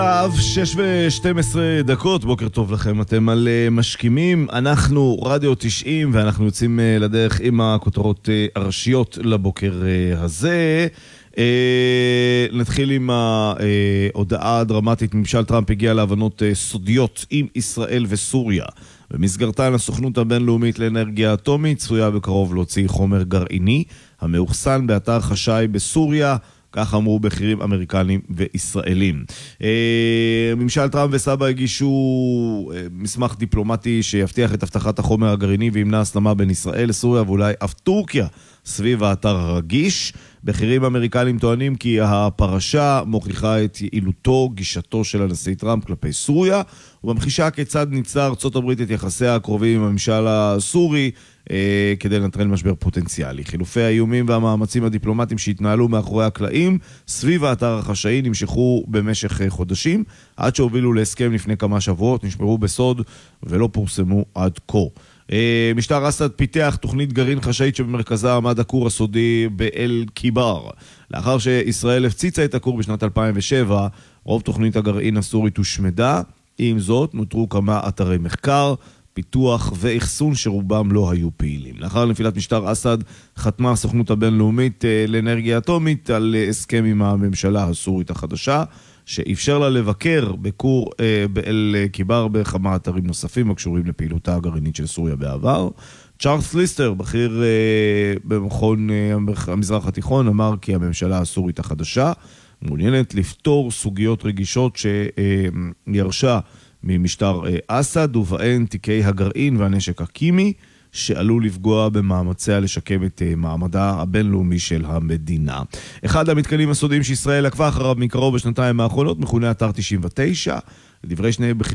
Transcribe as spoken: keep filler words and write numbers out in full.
עכשיו שש ושתים עשרה דקות, בוקר טוב לכם, אתם על משכימים, אנחנו רדיו תשעים ואנחנו יוצאים לדרך עם הכותרות הראשיות לבוקר הזה. נתחיל עם ההודעה הדרמטית. ממשל טראמפ הגיע להבנות סודיות עם ישראל וסוריה. במסגרתן הסוכנות הבינלאומית לאנרגיה אטומית צפויה בקרוב להוציא חומר גרעיני המאוחסן באתר חשאי בסוריה, כך אמרו בכירים אמריקנים וישראלים. ממשל טראמפ וסבא הגישו מסמך דיפלומטי שיבטיח את הבטחת החומר הגרעיני וימנע הסלמה בין ישראל לסוריה ואולי אף טורקיה סביב האתר הרגיש. בכירים אמריקנים טוענים כי הפרשה מוכיחה את יעילותו, גישתו של הנשיא טראמפ כלפי סוריה, וממחישה כיצד ניצלה ארצות הברית את יחסיה הקרובים עם הממשל הסורי אה, כדי לנטרל משבר פוטנציאלי. חילופי האיומים והמאמצים הדיפלומטיים שהתנהלו מאחורי הקלעים סביב האתר החשאי נמשכו במשך חודשים, עד שהובילו להסכם לפני כמה שבועות, נשמרו בסוד ולא פורסמו עד כה. משטר אסד פיתח תוכנית גרעין חשאית שבמרכזה עמד הכור הסודי באל קיבר. לאחר שישראל הפציצה את הכור בשנת אלפיים ושבע, רוב תוכנית הגרעין הסורית הושמדה. עם זאת, נותרו כמה אתרי מחקר, פיתוח ואחסון שרובם לא היו פעילים. לאחר נפילת משטר אסד חתמה הסוכנות הבינלאומית לאנרגיה אטומית על הסכם עם הממשלה הסורית החדשה, שאפשר לה לבקר בקור אה, באל קיבר בכמה אתרים נוספים הקשורים לפעילותה הגרעינית של סוריה בעבר. צ'ארלס ליסטר, בכיר אה, במכון אה, המזרח התיכון, אמר כי הממשלה הסורית החדשה מעוניינת לפתור סוגיות רגישות שירשה ממשטר אה, אסד, ובהן תיקי הגרעין והנשק הקימי, שעלול לפגוע במאמציה לשקם את מעמדה הבינלאומי של המדינה. אחד המתקנים הסודיים שישראל עקבה אחריו מקרוב בשנתיים האחרונות מכונה אתר תשעים ותשע. לדברי שני